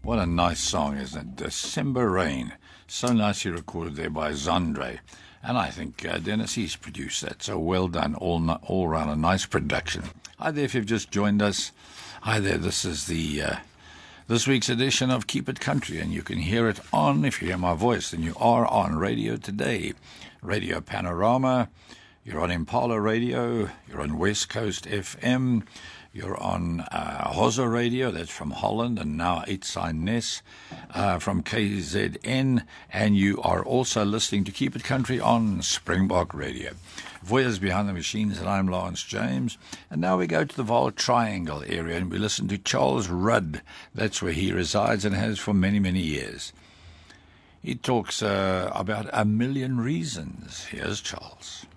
What a nice song, isn't it? December Rain. So nicely recorded there by Zandre. And I think Dennis East produced that. So well done, all round a nice production. Hi there, if you've just joined us. Hi there, this is this week's edition of Keep It Country, and you can hear it on, if you hear my voice, then you are on Radio Today, Radio Panorama, you're on Impala Radio, you're on West Coast FM, you're on Hoza Radio, that's from Holland, and now Uitsignes from KZN, and you are also listening to Keep It Country on Springbok Radio. Voyeurs behind the machines, and I'm Lawrence James. And now we go to the Vaal Triangle area, and we listen to Charles Rudd. That's where he resides and has for many, many years. He talks about a million reasons. Here's Charles.